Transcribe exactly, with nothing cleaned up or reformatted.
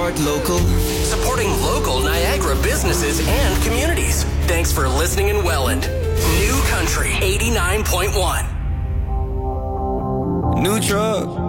Support local. Supporting local Niagara businesses and communities. Thanks for listening in Welland. New Country eighty-nine point one. New truck.